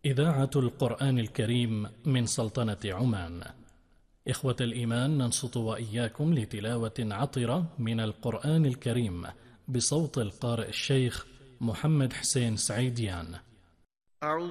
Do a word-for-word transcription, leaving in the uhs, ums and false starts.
إذاعة القرآن الكريم من سلطنة عمان. إخوة الإيمان، ننصت وإياكم لتلاوة عطرة من القرآن الكريم بصوت القارئ الشيخ محمد حسين سعيديان. أعوذ